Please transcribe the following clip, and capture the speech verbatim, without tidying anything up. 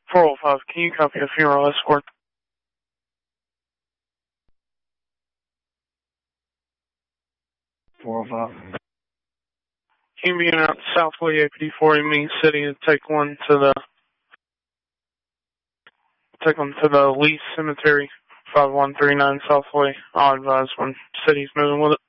four oh five, can you copy a funeral escort? four oh five. Can you be in out Southway A P D four in Mean City and take one to the take one to the Lee Cemetery, five one three nine Southway. I'll advise when city's moving with it.